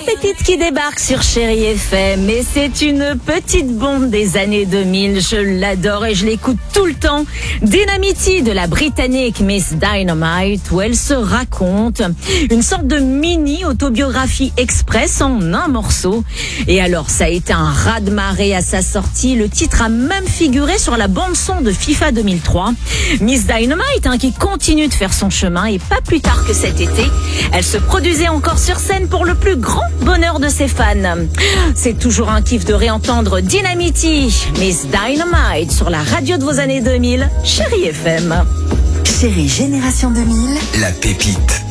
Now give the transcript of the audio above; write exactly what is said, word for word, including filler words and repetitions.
pépite qui débarque sur Chérie F M, et c'est une petite bombe des années deux mille. Je l'adore et je l'écoute tout le temps. Dynamity de la Britannique Miss Dynamite, où elle se raconte une sorte de mini autobiographie express en un morceau. Et alors, ça a été un raz-de-marée à sa sortie. Le titre a même figuré sur la bande-son de FIFA deux mille trois. Miss Dynamite, hein, qui continue de faire son chemin, et pas plus tard que cet été, elle se produisait encore sur scène pour le plus grand bonheur de ses fans. C'est toujours un kiff de réentendre Dynamity, Miss Dynamite, sur la radio de vos années deux mille, Chérie F M. Chérie Génération deux mille, la pépite.